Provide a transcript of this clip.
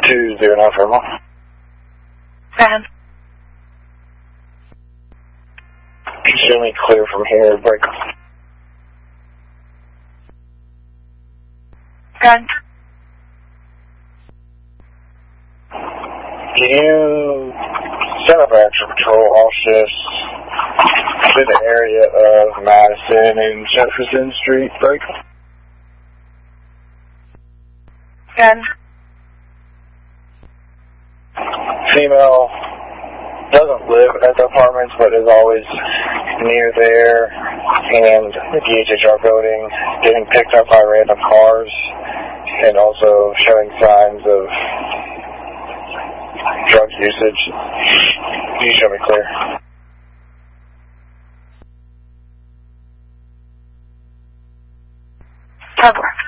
209 Fairmont. Grand. Show me clear from here, break. Grand. Can you set up extra patrol all shifts to the area of Madison and Jefferson Street, break? Grand. Female doesn't live at the apartments, but is always near there, and the DHHR building, getting picked up by random cars, and also showing signs of drug usage. Can you show me clear? Tug